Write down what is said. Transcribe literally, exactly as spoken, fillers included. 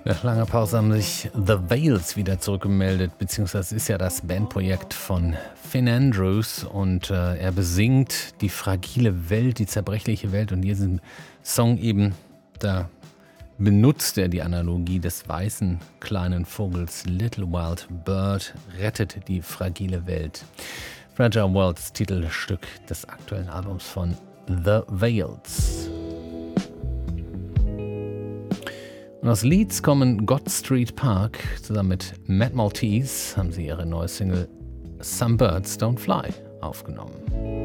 Nach langer Pause haben sich The Veils wieder zurückgemeldet, beziehungsweise es ist ja das Bandprojekt von Finn Andrews und äh, er besingt die fragile Welt, die zerbrechliche Welt und diesen Song eben, da benutzt er die Analogie des weißen kleinen Vogels Little Wild Bird, rettet die fragile Welt. Fragile World, das Titelstück des aktuellen Albums von The Veils. Und aus Leeds kommen God Street Park. Zusammen mit Matt Maltese haben sie ihre neue Single Some Birds Don't Fly aufgenommen.